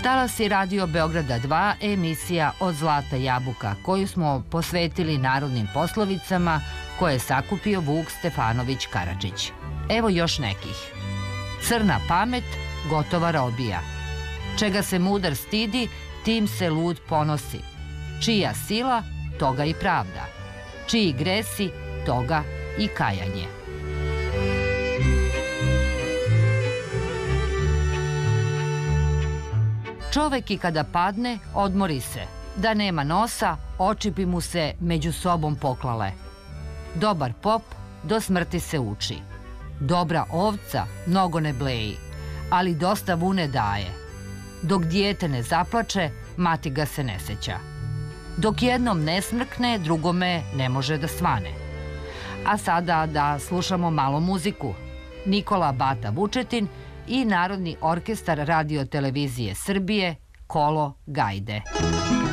Talasi Radio Beograda 2, emisija Od zlata jabuka, koju smo posvetili narodnim poslovicama koje je sakupio Vuk Stefanović Karadžić. Evo još nekih. Crna pamet, gotova robija. Čega se mudar stidi, tim se lud ponosi. Čija sila, toga i pravda. Čiji gresi, toga i kajanje. Čovek i kada padne, odmori se. Da nema nosa, oči bi mu se među sobom poklale. Dobar pop do smrti se uči. Dobra ovca mnogo ne bleji, ali dosta vune daje. Dok dijete ne zaplače, mati ga se ne seća. Dok jednom ne smrkne, drugome ne može da svane. A sada da slušamo malo muziku. Nikola Bata Vučetin i Narodni orkestar Radio televizije Srbije Kolo Gajde.